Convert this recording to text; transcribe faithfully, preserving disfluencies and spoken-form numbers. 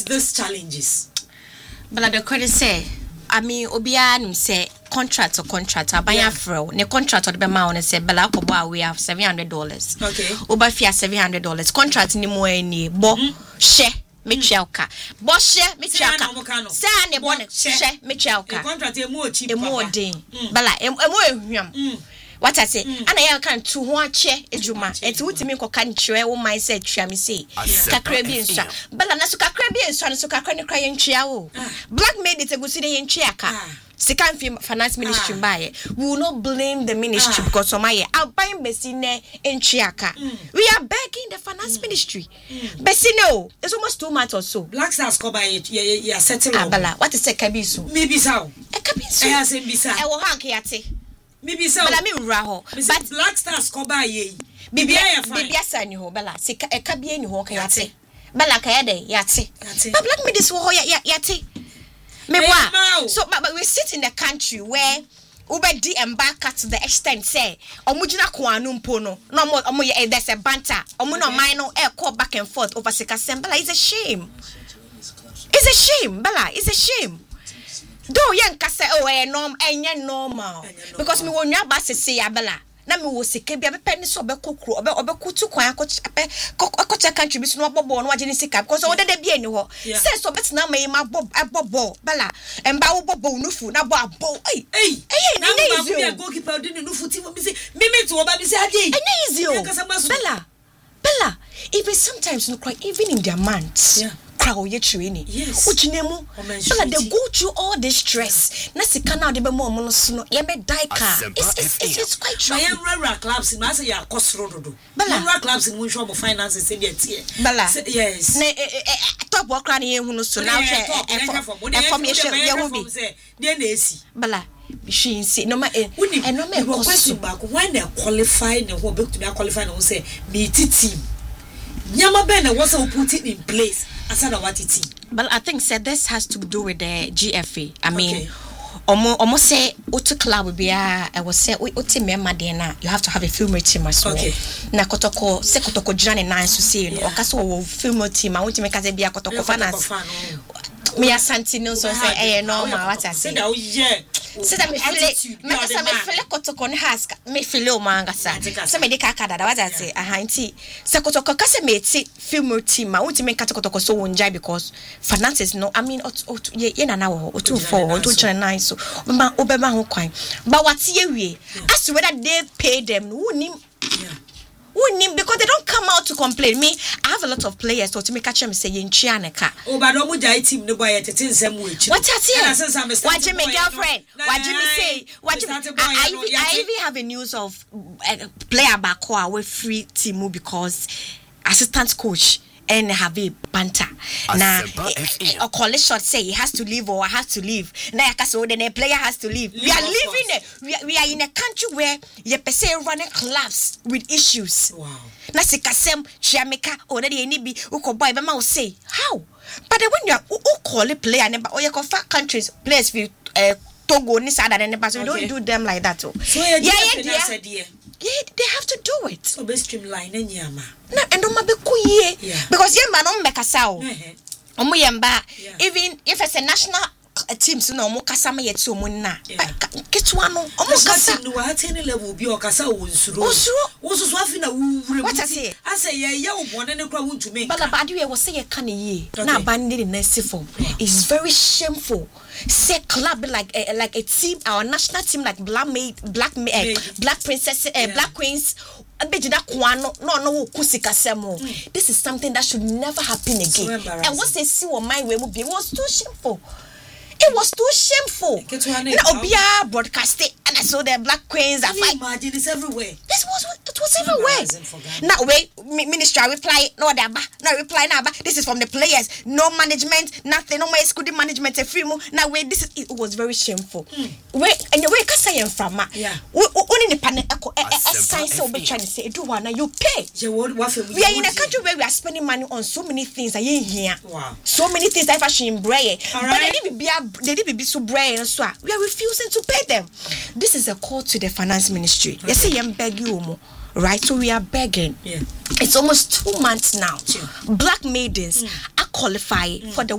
these challenges? But the credit say, I mean, Obia nim say contract or contract, I buy a fro. Ne contract or the amount and say, Bella Koba, we have seven hundred dollars. Okay. Oba fia seven hundred dollars. Contract ni mo any bo share. Michielka. Boss share, Michielka. Say, ne bonnet share, Michielka. Contract a more cheap. A more day. Bella, a more. What I say, and I can to one chair, Ejuma, and to what me can share what my said, Chami say, Caribbean, Bella Nasuka Caribbean, son, so can cry in Chiao. Black made it a good city in Chiaka. Second film finance ministry by we will not blame the ministry because of my I'll buy Bessine in Chiaka. We are begging the finance ministry. Bessino, it's almost two months or so. Black Stars go by it, yeah, settle. Bella, what is a cabisu? Maybe so. A cabisu. I say, Bisa. I will hank yate. Maybe so. But I mean, Raho. But Black Stars go by ye. Bibi, Bibi, San, you, Bella, sick a cabin, you walk yate. Bella Kayade, yate. But black me this war yate. Me wa. So, but we sit in the country where Uber D embark to the extent say, Omujina Kwanum Pono, no more, Omo, there's a banter, Omuno Mino, air call back and forth over Sikasem. Bella is a shame. It's a shame, Bella, it's a shame. Do young Cassa oh norm and normal because me won't have say Abella. Na me wo sike bia be penny so be kokro obe obe kutu kwan akota country bi so no bobo no agene sika because o de de bia ni ho say so bet na me ma bob bobo bala emba wo bobo nufu na bo abo ei ei ei na ma bia goalkeeper de nufu ti mo bi say me me to oba bi say ade ei easy o bella bella even sometimes no cry even in their months yeah crowd ye training yes uchinemu bella they go through all this stress na sika na de be mo mo so no ye be die car it's it's it's quite true my rural clubs in say ya kosro dodo rural clubs in we show mo finances say dey tie bella yes na top work na ye hu no so na information ye hu bi dey na esi bella she say no ma e no ma question back when they qualify ne ho be to be qualify no say me team nyama be na was put it in place asana what it is. But I think said this has to do with the G F A. I mean, omo omo say otu club be I was say otu member there na you have to have a film team as well. Okay. Na kotoko se kotoko jana na so say no okaso wo film team I want to make us be kotoko finance. Me asanti no so say eh normal what I say. Say that me feel me say me feel kotoko ne has me feel o manga sa. Say me dey kaka dada what I say aha nti se kotoko ka say me ti film team I want to make kotoko so wonjai because finances no I mean ye na na wo otu for otu chana nine so ma obema ho kwan but what ye wie as whether they pay them who nim yeah because they don't come out to complain. Me, I have a lot of players so to make catch them say Yenchianeka. Oh, but no mujai team no boy at ten some way. What's that? Why Jimmy girlfriend? Why Jimmy say? What I I even have a news of a player back with free team because assistant coach and have a banter. Now, a college shot say he has to leave or I have to leave. Now, so then a player has to leave. leave we are living it. We are, we are in a country where you say running clubs with issues. Wow. Na sikasem Jamaica already any be uko boy be ma say how? But when you are who call a player number or you can far countries players with uh, Togo ni sada and but we don't do them like that. So yeah, yeah, yeah. Yeah, they have to do it. So be streamline and yama. No, and no mabe kuye. Because yamba no make asao. Omo yamba even if it's a national team so no mo kasa ma yeti omo na. Ketwa no. Omo kasa no wa ten level bi o kasa wo nsuro. Nsuro. Wo so so afi na wure. What I say? I say yeah yeah wo bone ne kra wontu me. But bad we say ye kan ye. Na ban the next form. It's very shameful. Say club like uh, like a team, our national team like Black Maid, Black uh, Black Princess, uh, yeah. Black Queens. No, no, mm. This is something that should never happen again. So and once they see what my way would be, it was too shameful. It was too shameful. Now, Obia broadcasting, and I saw the Black Queens. Can you imagine it's everywhere? This was it was everywhere. Now wait, minister reply no that no reply now. This is from the players. No management, nothing. No more school management. A free move. Now wait, this is, it was very shameful. Mm. Wait, and the way can say from ma. Yeah. Only the panel. Science so be trying to say do one. You pay. We are in a country where we are spending money on so many things. I ain't here. Wow. So many things. I fashion brain. But they didn't be they didn't be so brain so we are refusing to pay them. This is a call to the finance ministry. Okay. They say you beg you more. Right, so we are begging. Yeah. It's almost two months now. Yeah. Black maidens mm. are qualifying mm. for the